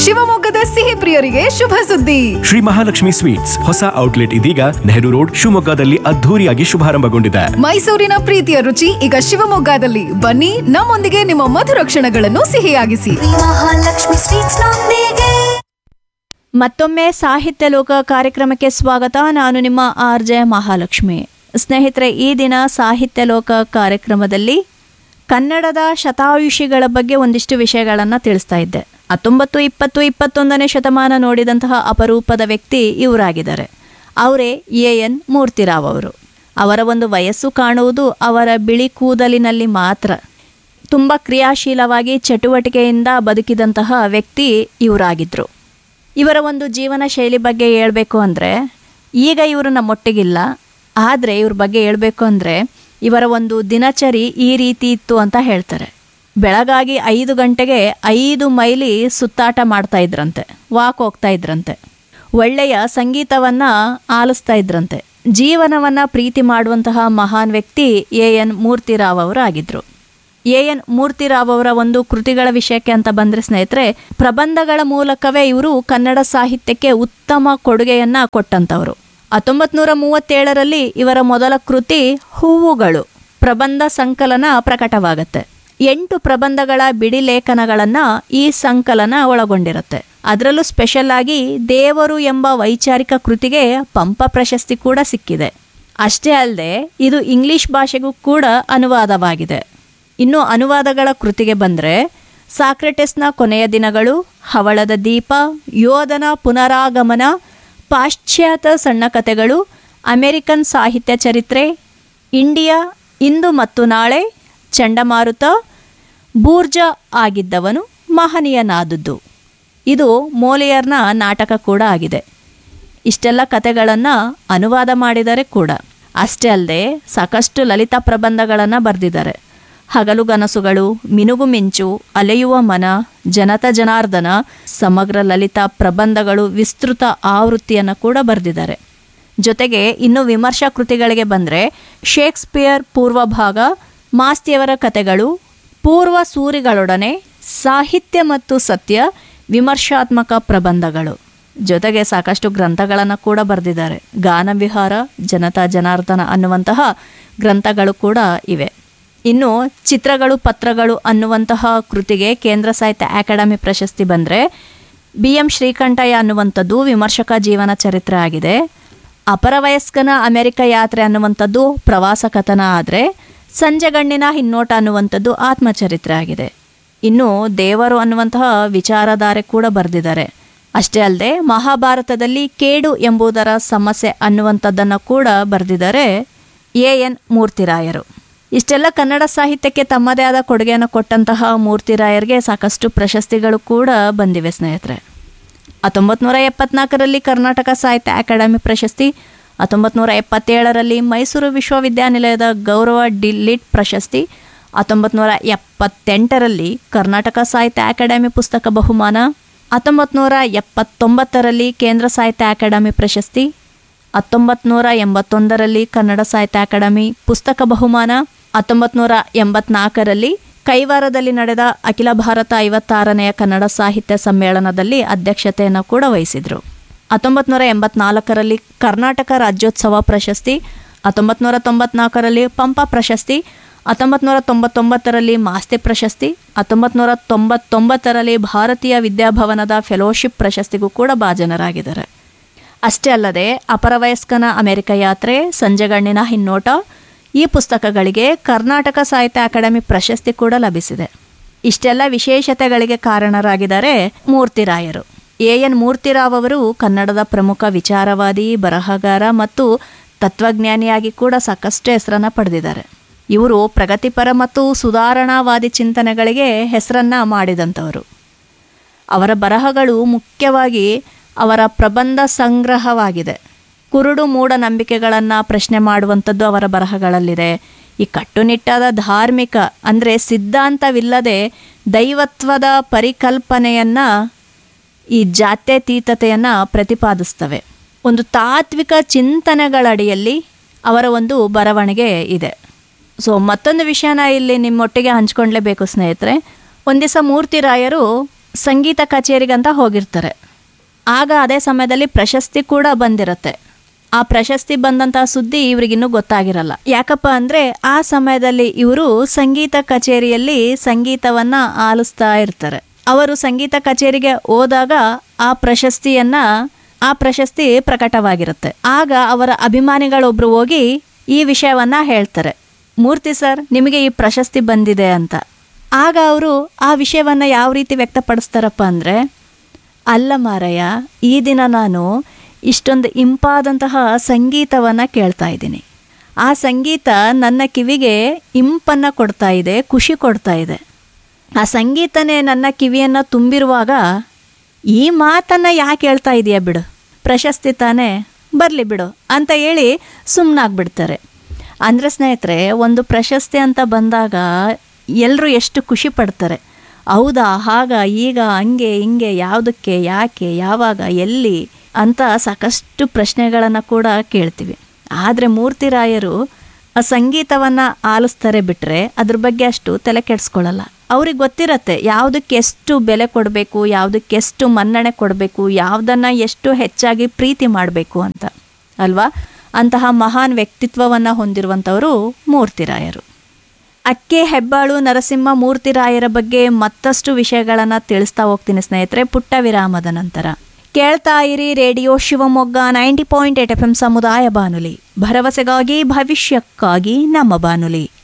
ಶಿವಮೊಗ್ಗದ ಸಿಹಿ ಪ್ರಿಯರಿಗೆ ಶುಭ ಸುದ್ದಿ. ಶ್ರೀ ಮಹಾಲಕ್ಷ್ಮಿ ಸ್ವೀಟ್ಸ್ ಹೊಸ ಔಟ್ಲೆಟ್ ಇದೀಗ ನೆಹರು ರೋಡ್ ಶಿವಮೊಗ್ಗದಲ್ಲಿ ಅದ್ಧೂರಿಯಾಗಿ ಶುಭಾರಂಭಗೊಂಡಿದೆ. ಮೈಸೂರಿನ ಪ್ರೀತಿಯ ರುಚಿ ಈಗ ಶಿವಮೊಗ್ಗದಲ್ಲಿ. ಬನ್ನಿ, ನಮ್ಮೊಂದಿಗೆ ನಿಮ್ಮ ಮಧುರ ಕ್ಷಣಗಳನ್ನು ಸಿಹಿಯಾಗಿಸಿ. ಮಹಾಲಕ್ಷ್ಮಿ ಸ್ವೀಟ್ಸ್ ನೊಂದಿಗೆ. ಮತ್ತೊಮ್ಮೆ ಸಾಹಿತ್ಯ ಲೋಕ ಕಾರ್ಯಕ್ರಮಕ್ಕೆ ಸ್ವಾಗತ. ನಾನು ನಿಮ್ಮ ಆರ್ಜೆ ಮಹಾಲಕ್ಷ್ಮಿ. ಸ್ನೇಹಿತರೆ, ಈ ದಿನ ಸಾಹಿತ್ಯ ಲೋಕ ಕಾರ್ಯಕ್ರಮದಲ್ಲಿ ಕನ್ನಡದ ಶತಾಯುಷಿಗಳ ಬಗ್ಗೆ ಒಂದಿಷ್ಟು ವಿಷಯಗಳನ್ನು ತಿಳಿಸ್ತಾ ಇದ್ದೆ. 19, 20, 21ನೇ ಶತಮಾನ ನೋಡಿದಂತಹ ಅಪರೂಪದ ವ್ಯಕ್ತಿ ಇವರಾಗಿದ್ದಾರೆ. ಅವರೇ ಎ.ಎನ್. ಮೂರ್ತಿರಾವ್ ಅವರು. ಅವರ ಒಂದು ವಯಸ್ಸು ಕಾಣುವುದು ಅವರ ಬಿಳಿ ಕೂದಲಿನಲ್ಲಿ ಮಾತ್ರ. ತುಂಬ ಕ್ರಿಯಾಶೀಲವಾಗಿ ಚಟುವಟಿಕೆಯಿಂದ ಬದುಕಿದಂತಹ ವ್ಯಕ್ತಿ ಇವರಾಗಿದ್ದರು. ಇವರ ಒಂದು ಜೀವನ ಶೈಲಿ ಬಗ್ಗೆ ಹೇಳಬೇಕು ಅಂದರೆ, ಈಗ ಇವರು ನಮ್ಮೊಟ್ಟಿಗಿಲ್ಲ, ಆದರೆ ಇವ್ರ ಬಗ್ಗೆ ಹೇಳಬೇಕು ಅಂದರೆ ಇವರ ಒಂದು ದಿನಚರಿ ಈ ರೀತಿ ಇತ್ತು ಅಂತ ಹೇಳ್ತಾರೆ. ಬೆಳಗಾಗಿ 5 ಗಂಟೆಗೆ 5 ಮೈಲಿ ಸುತ್ತಾಟ ಮಾಡ್ತಾ ಇದ್ರಂತೆ, ವಾಕ್ ಹೋಗ್ತಾ ಇದ್ರಂತೆ. ಒಳ್ಳೆಯ ಸಂಗೀತವನ್ನು ಆಲಿಸ್ತಾ ಇದ್ರಂತೆ. ಜೀವನವನ್ನು ಪ್ರೀತಿ ಮಾಡುವಂತಹ ಮಹಾನ್ ವ್ಯಕ್ತಿ ಎ.ಎನ್. ಮೂರ್ತಿರಾವ್ ಅವರು ಆಗಿದ್ದರು. ಎ.ಎನ್. ಮೂರ್ತಿರಾವ್ ಅವರ ಒಂದು ಕೃತಿಗಳ ವಿಷಯಕ್ಕೆ ಅಂತ ಬಂದರೆ ಸ್ನೇಹಿತರೆ, ಪ್ರಬಂಧಗಳ ಮೂಲಕವೇ ಇವರು ಕನ್ನಡ ಸಾಹಿತ್ಯಕ್ಕೆ ಉತ್ತಮ ಕೊಡುಗೆಯನ್ನು ಕೊಟ್ಟಂಥವರು. 1937ರಲ್ಲಿ ಇವರ ಮೊದಲ ಕೃತಿ ಹೂವುಗಳು ಪ್ರಬಂಧ ಸಂಕಲನ ಪ್ರಕಟವಾಗುತ್ತೆ. 8 ಪ್ರಬಂಧಗಳ ಬಿಡಿ ಲೇಖನಗಳನ್ನು ಈ ಸಂಕಲನ ಒಳಗೊಂಡಿರುತ್ತೆ. ಅದರಲ್ಲೂ ಸ್ಪೆಷಲ್ ಆಗಿ ದೇವರು ಎಂಬ ವೈಚಾರಿಕ ಕೃತಿಗೆ ಪಂಪ ಪ್ರಶಸ್ತಿ ಕೂಡ ಸಿಕ್ಕಿದೆ. ಅಷ್ಟೇ ಅಲ್ಲದೆ ಇದು ಇಂಗ್ಲಿಷ್ ಭಾಷೆಗೂ ಕೂಡ ಅನುವಾದವಾಗಿದೆ. ಇನ್ನು ಅನುವಾದಗಳ ಕೃತಿಗೆ ಬಂದರೆ ಸಾಕ್ರೆಟಿಸ್ನ ಕೊನೆಯ ದಿನಗಳು, ಹವಳದ ದೀಪ, ಯೋಧನ ಪುನರಾಗಮನ, ಪಾಶ್ಚಾತ್ಯ ಸಣ್ಣ ಕಥೆಗಳು, ಅಮೆರಿಕನ್ ಸಾಹಿತ್ಯ ಚರಿತ್ರೆ, ಇಂಡಿಯಾ, ಇಂದು ಮತ್ತು ನಾಳೆ, ಚಂಡಮಾರುತ, ಬೂರ್ಜ ಆಗಿದ್ದವನು, ಮಹನೀಯನಾದದ್ದು. ಇದು ಮೋಲಿಯರ್ನ ನಾಟಕ ಕೂಡ ಆಗಿದೆ. ಇಷ್ಟೆಲ್ಲ ಕಥೆಗಳನ್ನು ಅನುವಾದ ಮಾಡಿದ್ದಾರೆ ಕೂಡ. ಅಷ್ಟೇ ಅಲ್ಲದೆ ಸಾಕಷ್ಟು ಲಲಿತ ಪ್ರಬಂಧಗಳನ್ನು ಬರೆದಿದ್ದಾರೆ. ಹಗಲುಗನಸುಗಳು, ಮಿನುಗು ಮಿಂಚು, ಅಲೆಯುವ ಮನ, ಜನತ ಜನಾರ್ದನ, ಸಮಗ್ರ ಲಲಿತ ಪ್ರಬಂಧಗಳು ವಿಸ್ತೃತ ಆವೃತ್ತಿಯನ್ನು ಕೂಡ ಬರೆದಿದ್ದಾರೆ. ಜೊತೆಗೆ ಇನ್ನು ವಿಮರ್ಶಾ ಕೃತಿಗಳಿಗೆ ಬಂದರೆ ಶೇಕ್ಸ್ಪಿಯರ್ ಪೂರ್ವಭಾಗ, ಮಾಸ್ತಿಯವರ ಕಥೆಗಳು, ಪೂರ್ವ ಸೂರಿಗಳೊಡನೆ, ಸಾಹಿತ್ಯ ಮತ್ತು ಸತ್ಯ, ವಿಮರ್ಶಾತ್ಮಕ ಪ್ರಬಂಧಗಳು. ಜೊತೆಗೆ ಸಾಕಷ್ಟು ಗ್ರಂಥಗಳನ್ನು ಕೂಡ ಬರೆದಿದ್ದಾರೆ. ಗಾನವಿಹಾರ, ಜನತಾ ಜನಾರ್ದನ ಅನ್ನುವಂತಹ ಗ್ರಂಥಗಳು ಕೂಡ ಇವೆ. ಇನ್ನು ಚಿತ್ರಗಳು ಪತ್ರಗಳು ಅನ್ನುವಂತಹ ಕೃತಿಗೆ ಕೇಂದ್ರ ಸಾಹಿತ್ಯ ಅಕಾಡೆಮಿ ಪ್ರಶಸ್ತಿ ಬಂದರೆ, ಬಿ.ಎಂ. ಶ್ರೀಕಂಠಯ್ಯ ಅನ್ನುವಂಥದ್ದು ವಿಮರ್ಶಕ ಜೀವನ ಚರಿತ್ರೆ ಆಗಿದೆ. ಅಪರವಯಸ್ಕನ ಅಮೆರಿಕ ಯಾತ್ರೆ ಅನ್ನುವಂಥದ್ದು ಪ್ರವಾಸ ಕಥನ ಆದರೆ, ಸಂಜೆಗಣ್ಣಿನ ಹಿನ್ನೋಟ ಅನ್ನುವಂಥದ್ದು ಆತ್ಮಚರಿತ್ರೆ ಆಗಿದೆ. ಇನ್ನು ದೇವರು ಅನ್ನುವಂತಹ ವಿಚಾರಧಾರೆ ಕೂಡ ಬರೆದಿದ್ದಾರೆ. ಅಷ್ಟೇ ಅಲ್ಲದೆ ಮಹಾಭಾರತದಲ್ಲಿ ಕೇಡು ಎಂಬುದರ ಸಮಸ್ಯೆ ಅನ್ನುವಂಥದ್ದನ್ನು ಕೂಡ ಬರೆದಿದ್ದಾರೆ ಎ.ಎನ್. ಮೂರ್ತಿರಾಯರು. ಇಷ್ಟೆಲ್ಲ ಕನ್ನಡ ಸಾಹಿತ್ಯಕ್ಕೆ ತಮ್ಮದೇ ಆದ ಕೊಡುಗೆಯನ್ನು ಕೊಟ್ಟಂತಹ ಮೂರ್ತಿರಾಯರಿಗೆ ಸಾಕಷ್ಟು ಪ್ರಶಸ್ತಿಗಳು ಕೂಡ ಬಂದಿವೆ ಸ್ನೇಹಿತರೆ. 1974ರಲ್ಲಿ ಕರ್ನಾಟಕ ಸಾಹಿತ್ಯ ಅಕಾಡೆಮಿ ಪ್ರಶಸ್ತಿ, 1977ರಲ್ಲಿ ಮೈಸೂರು ವಿಶ್ವವಿದ್ಯಾನಿಲಯದ ಗೌರವ ಲಿಟ್ ಪ್ರಶಸ್ತಿ, 1978ರಲ್ಲಿ ಕರ್ನಾಟಕ ಸಾಹಿತ್ಯ ಅಕಾಡೆಮಿ ಪುಸ್ತಕ ಬಹುಮಾನ, 1979ರಲ್ಲಿ ಕೇಂದ್ರ ಸಾಹಿತ್ಯ ಅಕಾಡೆಮಿ ಪ್ರಶಸ್ತಿ, 1981ರಲ್ಲಿ ಕನ್ನಡ ಸಾಹಿತ್ಯ ಅಕಾಡೆಮಿ ಪುಸ್ತಕ ಬಹುಮಾನ, 1984ರಲ್ಲಿ ಕೈವಾರದಲ್ಲಿ ನಡೆದ ಅಖಿಲ ಭಾರತ 56ನೆಯ ಕನ್ನಡ ಸಾಹಿತ್ಯ ಸಮ್ಮೇಳನದಲ್ಲಿ ಅಧ್ಯಕ್ಷತೆಯನ್ನು ಕೂಡ ವಹಿಸಿದರು. 1984ರಲ್ಲಿ ಕರ್ನಾಟಕ ರಾಜ್ಯೋತ್ಸವ ಪ್ರಶಸ್ತಿ, 1994ರಲ್ಲಿ ಪಂಪ ಪ್ರಶಸ್ತಿ, 1999ರಲ್ಲಿ ಮಾಸ್ತಿ ಪ್ರಶಸ್ತಿ, 1999ರಲ್ಲಿ ಭಾರತೀಯ ವಿದ್ಯಾಭವನದ ಫೆಲೋಶಿಪ್ ಪ್ರಶಸ್ತಿಗೂ ಕೂಡ ಭಾಜನರಾಗಿದ್ದಾರೆ. ಅಷ್ಟೇ ಅಲ್ಲದೆ ಅಪರವಯಸ್ಕನ ಅಮೆರಿಕ ಯಾತ್ರೆ, ಸಂಜೆಗಣ್ಣಿನ ಹಿನ್ನೋಟ ಈ ಪುಸ್ತಕಗಳಿಗೆ ಕರ್ನಾಟಕ ಸಾಹಿತ್ಯ ಅಕಾಡೆಮಿ ಪ್ರಶಸ್ತಿ ಕೂಡ ಲಭಿಸಿದೆ. ಇಷ್ಟೆಲ್ಲ ವಿಶೇಷತೆಗಳಿಗೆ ಕಾರಣರಾಗಿದ್ದಾರೆ ಮೂರ್ತಿರಾಯರು. ಎ.ಎನ್. ಮೂರ್ತಿರಾವ್ ಅವರು ಕನ್ನಡದ ಪ್ರಮುಖ ವಿಚಾರವಾದಿ, ಬರಹಗಾರ ಮತ್ತು ತತ್ವಜ್ಞಾನಿಯಾಗಿ ಕೂಡ ಸಾಕಷ್ಟು ಹೆಸರನ್ನು ಪಡೆದಿದ್ದಾರೆ. ಇವರು ಪ್ರಗತಿಪರ ಮತ್ತು ಸುಧಾರಣಾವಾದಿ ಚಿಂತನೆಗಳಿಗೆ ಹೆಸರನ್ನು ಮಾಡಿದಂಥವರು. ಅವರ ಬರಹಗಳು ಮುಖ್ಯವಾಗಿ ಅವರ ಪ್ರಬಂಧ ಸಂಗ್ರಹವಾಗಿದೆ. ಕುರುಡು ಮೂಢನಂಬಿಕೆಗಳನ್ನು ಪ್ರಶ್ನೆ ಮಾಡುವಂಥದ್ದು ಅವರ ಬರಹಗಳಲ್ಲಿದೆ. ಈ ಕಟ್ಟುನಿಟ್ಟಾದ ಧಾರ್ಮಿಕ ಅಂದರೆ ಸಿದ್ಧಾಂತವಿಲ್ಲದೆ ದೈವತ್ವದ ಪರಿಕಲ್ಪನೆಯನ್ನು, ಈ ಜಾತ್ಯತೀತತೆಯನ್ನು ಪ್ರತಿಪಾದಿಸ್ತವೆ. ಒಂದು ತಾತ್ವಿಕ ಚಿಂತನೆಗಳಡಿಯಲ್ಲಿ ಅವರ ಒಂದು ಬರವಣಿಗೆ ಇದೆ. ಸೊ ಮತ್ತೊಂದು ವಿಷಯನ ಇಲ್ಲಿ ನಿಮ್ಮೊಟ್ಟಿಗೆ ಹಂಚ್ಕೊಳ್ಲೇಬೇಕು ಸ್ನೇಹಿತರೆ. ಒಂದು ದಿವಸ ಮೂರ್ತಿರಾಯರು ಸಂಗೀತ ಕಚೇರಿಗಂತ ಹೋಗಿರ್ತಾರೆ. ಆಗ ಅದೇ ಸಮಯದಲ್ಲಿ ಪ್ರಶಸ್ತಿ ಕೂಡ ಬಂದಿರುತ್ತೆ. ಆ ಪ್ರಶಸ್ತಿ ಬಂದಂತಹ ಸುದ್ದಿ ಇವ್ರಿಗಿನ್ನೂ ಗೊತ್ತಾಗಿರಲ್ಲ. ಯಾಕಪ್ಪ ಅಂದರೆ ಆ ಸಮಯದಲ್ಲಿ ಇವರು ಸಂಗೀತ ಕಚೇರಿಯಲ್ಲಿ ಸಂಗೀತವನ್ನು ಆಲಿಸ್ತಾ ಇರ್ತಾರೆ. ಅವರು ಸಂಗೀತ ಕಚೇರಿಗೆ ಹೋದಾಗ ಆ ಪ್ರಶಸ್ತಿ ಪ್ರಕಟವಾಗಿರುತ್ತೆ. ಆಗ ಅವರ ಅಭಿಮಾನಿಗಳೊಬ್ರು ಹೋಗಿ ಈ ವಿಷಯವನ್ನ ಹೇಳ್ತಾರೆ, ಮೂರ್ತಿ ಸರ್ ನಿಮಗೆ ಈ ಪ್ರಶಸ್ತಿ ಬಂದಿದೆ ಅಂತ. ಆಗ ಅವರು ಆ ವಿಷಯವನ್ನ ಯಾವ ರೀತಿ ವ್ಯಕ್ತಪಡಿಸ್ತಾರಪ್ಪ ಅಂದರೆ, ಅಲ್ಲ ಮಾರಯ್ಯ, ಈ ದಿನ ನಾನು ಇಷ್ಟೊಂದು ಇಂಪಾದಂತಹ ಸಂಗೀತವನ್ನು ಕೇಳ್ತಾ ಇದ್ದೀನಿ. ಆ ಸಂಗೀತ ನನ್ನ ಕಿವಿಗೆ ಇಂಪನ್ನು ಕೊಡ್ತಾ ಇದೆ, ಖುಷಿ ಕೊಡ್ತಾ ಇದೆ. ಆ ಸಂಗೀತನೇ ನನ್ನ ಕಿವಿಯನ್ನು ತುಂಬಿರುವಾಗ ಈ ಮಾತನ್ನು ಯಾಕೆ ಹೇಳ್ತಾ ಇದೆಯಾ ಬಿಡು, ಪ್ರಶಸ್ತಿ ತಾನೇ ಬರಲಿ ಬಿಡು ಅಂತ ಹೇಳಿ ಸುಮ್ಮನಾಗ್ಬಿಡ್ತಾರೆ. ಅಂದರೆ ಸ್ನೇಹಿತರೆ, ಒಂದು ಪ್ರಶಸ್ತಿ ಅಂತ ಬಂದಾಗ ಎಲ್ಲರೂ ಎಷ್ಟು ಖುಷಿ ಪಡ್ತಾರೆ. ಹೌದಾ, ಹಾಗ, ಈಗ, ಹಂಗೆ ಹಿಂಗೆ, ಯಾವುದಕ್ಕೆ, ಯಾಕೆ, ಯಾವಾಗ, ಎಲ್ಲಿ ಅಂತ ಸಾಕಷ್ಟು ಪ್ರಶ್ನೆಗಳನ್ನು ಕೂಡ ಕೇಳ್ತೀವಿ. ಆದರೆ ಮೂರ್ತಿರಾಯರು ಆ ಸಂಗೀತವನ್ನು ಆಲಿಸ್ತಾರೆ ಬಿಟ್ಟರೆ ಅದ್ರ ಬಗ್ಗೆ ಅಷ್ಟು ತಲೆ ಕೆಡಿಸ್ಕೊಳ್ಳಲ್ಲ. ಅವ್ರಿಗೆ ಗೊತ್ತಿರತ್ತೆ ಯಾವುದಕ್ಕೆ ಎಷ್ಟು ಬೆಲೆ ಕೊಡಬೇಕು, ಯಾವುದಕ್ಕೆ ಎಷ್ಟು ಮನ್ನಣೆ ಕೊಡಬೇಕು, ಯಾವುದನ್ನು ಎಷ್ಟು ಹೆಚ್ಚಾಗಿ ಪ್ರೀತಿ ಮಾಡಬೇಕು ಅಂತ ಅಲ್ವಾ. ಅಂತಹ ಮಹಾನ್ ವ್ಯಕ್ತಿತ್ವವನ್ನು ಹೊಂದಿರುವಂಥವರು ಮೂರ್ತಿರಾಯರು. ಅಕ್ಕೆ ಹೆಬ್ಬಾಳು ನರಸಿಂಹ ಮೂರ್ತಿರಾಯರ ಬಗ್ಗೆ ಮತ್ತಷ್ಟು ವಿಷಯಗಳನ್ನು ತಿಳಿಸ್ತಾ ಹೋಗ್ತೀನಿ ಸ್ನೇಹಿತರೆ, ಪುಟ್ಟ ವಿರಾಮದ ನಂತರ. ಕೇಳ್ತಾ ಇರಿ ರೇಡಿಯೋ ಶಿವಮೊಗ್ಗ 90.8 FM ಸಮುದಾಯ ಬಾನುಲಿ, ಭರವಸೆಗಾಗಿ ಭವಿಷ್ಯಕ್ಕಾಗಿ ನಮ್ಮ ಬಾನುಲಿ.